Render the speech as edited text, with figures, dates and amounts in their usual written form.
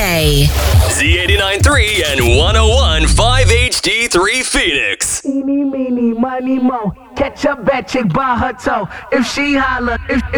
today. Z89.3 and 101.5 HD3 Phoenix. Eeny, meeny, miny, mo. Catch a bad chick by her toe. If she holler, if